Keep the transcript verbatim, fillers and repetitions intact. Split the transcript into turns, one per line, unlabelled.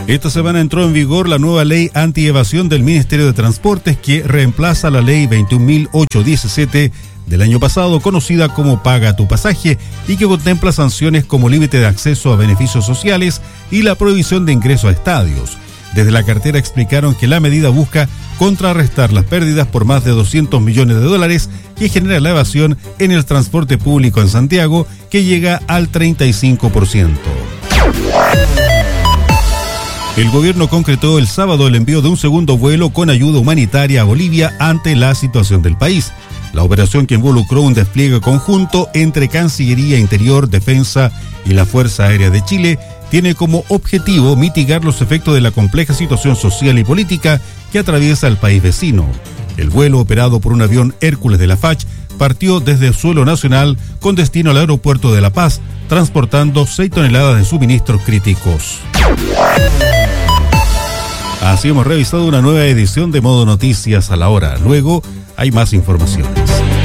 Esta semana entró en vigor la nueva ley anti-evasión del Ministerio de Transportes que reemplaza la ley veintiún mil ochocientos diecisiete del año pasado, conocida como Paga tu pasaje, y que contempla sanciones como límite de acceso a beneficios sociales y la prohibición de ingreso a estadios. Desde la cartera explicaron que la medida busca contrarrestar las pérdidas por más de doscientos millones de dólares que genera la evasión en el transporte público en Santiago, que llega al treinta y cinco por ciento. El gobierno concretó el sábado el envío de un segundo vuelo con ayuda humanitaria a Bolivia ante la situación del país. La operación, que involucró un despliegue conjunto entre Cancillería, Interior, Defensa y la Fuerza Aérea de Chile, tiene como objetivo mitigar los efectos de la compleja situación social y política que atraviesa el país vecino. El vuelo, operado por un avión Hércules de la F A C, partió desde el suelo nacional con destino al aeropuerto de La Paz, transportando seis toneladas de suministros críticos. Así hemos revisado una nueva edición de Modo Noticias a la hora. Luego hay más informaciones.